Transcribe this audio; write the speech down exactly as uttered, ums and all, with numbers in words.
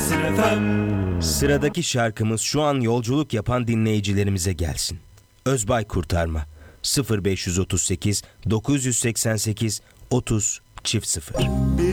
Hızır F M. Sıradaki şarkımız şu an yolculuk yapan dinleyicilerimize gelsin. Özbay Kurtarma sıfır beş otuz sekiz dokuz seksen sekiz otuz çift sıfır.